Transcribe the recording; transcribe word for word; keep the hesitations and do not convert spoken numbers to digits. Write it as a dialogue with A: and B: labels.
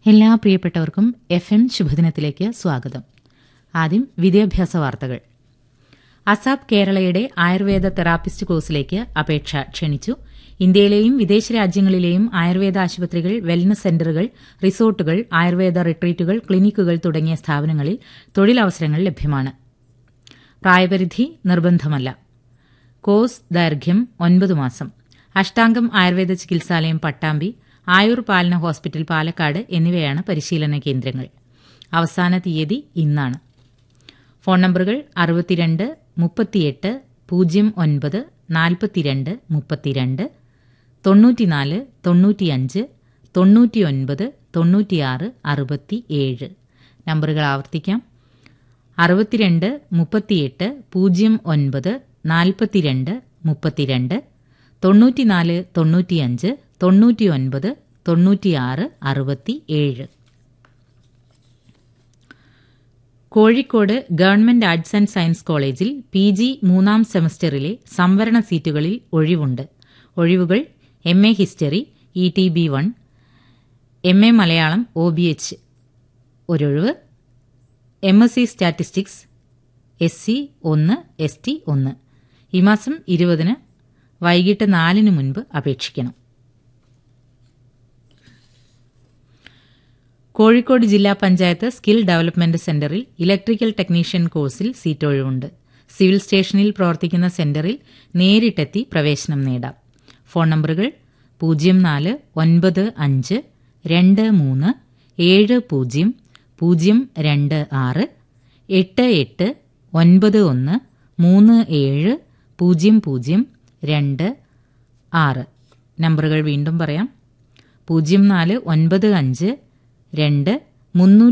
A: എല്ലാ പ്രിയപ്പെട്ടവർക്കും F M ശുഭദിനത്തിലേക്ക് സ്വാഗതം. ആദ്യം വിദ്യാഭ്യാസ വാർത്തകൾ. അസാപ് കേരളയുടെ ആയുർവേദ തെറാപ്പിസ്റ്റ് കോഴ്സിലേക്ക് അപേക്ഷ ക്ഷണിച്ചു. ഇന്ത്യയിലെയും വിദേശ രാജ്യങ്ങളിലെയും ആയുർവേദ ആശുപത്രികൾ, വെൽനസ് സെന്ററുകൾ, റിസോർട്ടുകൾ, ആയുർവേദ റിട്രീറ്റുകൾ, ക്ലിനിക്കുകൾ തുടങ്ങിയ സ്ഥാപനങ്ങളിൽ തൊഴിലവസരങ്ങൾ ലഭ്യമാണ്. പ്രായപരിധി നിർബന്ധമല്ല. കോഴ്സ് ദൈർഘ്യം ഒൻപത് മാസം. അഷ്ടാംഗം ആയുർവേദ ചികിത്സാലയം പട്ടാമ്പി, ആയുർ പാലന ഹോസ്പിറ്റൽ പാലക്കാട് എന്നിവയാണ് പരിശീലന കേന്ദ്രങ്ങൾ. അവസാന തീയതി ഇന്നാണ്. ഫോൺ നമ്പറുകൾ അറുപത്തിരണ്ട് മുപ്പത്തിയെട്ട് പൂജ്യം ഒൻപത് നാൽപ്പത്തിരണ്ട് മുപ്പത്തിരണ്ട്, തൊണ്ണൂറ്റിനാല് തൊണ്ണൂറ്റിയഞ്ച് തൊണ്ണൂറ്റിയൊൻപത് തൊണ്ണൂറ്റിയാറ് അറുപത്തിയേഴ്. നമ്പറുകൾ ആവർത്തിക്കാം. അറുപത്തിരണ്ട് മുപ്പത്തിയെട്ട് പൂജ്യം ഒൻപത് നാൽപ്പത്തിരണ്ട് മുപ്പത്തിരണ്ട്, തൊണ്ണൂറ്റിനാല് തൊണ്ണൂറ്റിയഞ്ച് തൊണ്ണൂറ്റിയൊൻപത് തൊണ്ണൂറ്റിയാറ് അറുപത്തിയേഴ്. Kozhikode government arts and science കോളേജിൽ പി ജി മൂന്നാം സെമസ്റ്ററിലെ സംവരണ സീറ്റുകളിൽ ഒഴിവുണ്ട്. ഒഴിവുകൾ: M A history E T B one, M A Malayalam O B H ഒരൊഴിവ്, M S C statistics S C ഒന്ന്, എസ് ടി ഒന്ന്. ഈ മാസം ഇരുപതിന് വൈകിട്ട് നാലിന് മുൻപ് അപേക്ഷിക്കണം. കോഴിക്കോട് ജില്ലാ പഞ്ചായത്ത് സ്കിൽ ഡെവലപ്മെന്റ് സെന്ററിൽ ഇലക്ട്രിക്കൽ ടെക്നീഷ്യൻ കോഴ്സിൽ സീറ്റ് ഒഴിവുണ്ട്. സിവിൽ സ്റ്റേഷനിൽ പ്രവർത്തിക്കുന്ന സെന്ററിൽ നേരിട്ടെത്തി പ്രവേശനം നേടാം. ഫോൺ നമ്പറുകൾ പൂജ്യം നാല് ഒൻപത് അഞ്ച് രണ്ട് മൂന്ന് ഏഴ് പൂജ്യം പൂജ്യം രണ്ട് ആറ്, എട്ട് എട്ട് ഒൻപത് ഒന്ന് മൂന്ന് ഏഴ് പൂജ്യം പൂജ്യം രണ്ട് ആറ്. നമ്പറുകൾ വീണ്ടും പറയാം. പൂജ്യം നാല് ഒൻപത് അഞ്ച് രണ്ട് മുന്നൂറ്റി